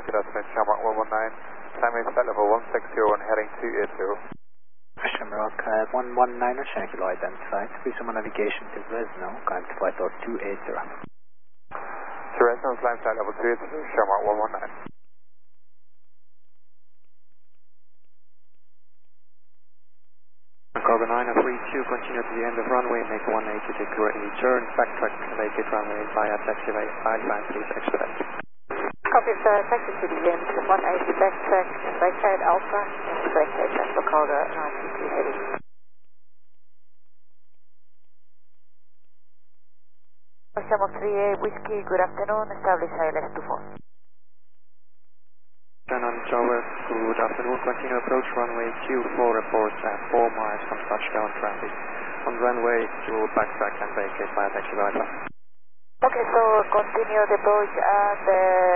good afternoon, Shamrock 119. Time is flight level 1601 heading 280. Shamrock 119, Shanghai below identified. Resume navigation to Fresno, climb to flight level 280. To Fresno, climb flight level 280, Shamrock 119. Cargo 932, continue to the end of runway, make 180 degree turn, backtrack, vacate runway via taxiway, pipeline, please expedite. Copy, sir, taxi to the end, 180 backtrack, vacate Alpha, and vacate Central Cargo 932 Shamrock 3A, Whiskey, good afternoon, establish ILS 24. On Tower, good afternoon, continue approach runway Q4 reports at 4 miles from touchdown traffic. On runway to backtrack and vacate via taxi Alpha. Okay, so continue the approach at